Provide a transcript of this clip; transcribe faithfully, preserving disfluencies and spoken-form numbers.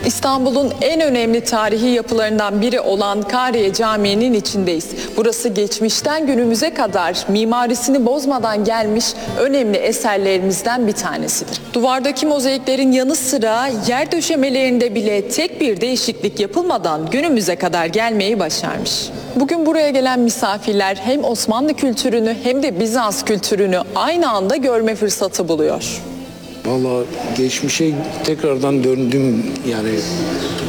İstanbul'un en önemli tarihi yapılarından biri olan Kariye Camii'nin içindeyiz. Burası geçmişten günümüze kadar mimarisini bozmadan gelmiş önemli eserlerimizden bir tanesidir. Duvardaki mozaiklerin yanı sıra yer döşemelerinde bile tek bir değişiklik yapılmadan günümüze kadar gelmeyi başarmış. Bugün buraya gelen misafirler hem Osmanlı kültürünü hem de Bizans kültürünü aynı anda görme fırsatı buluyor. Vallahi geçmişe tekrardan döndüm, yani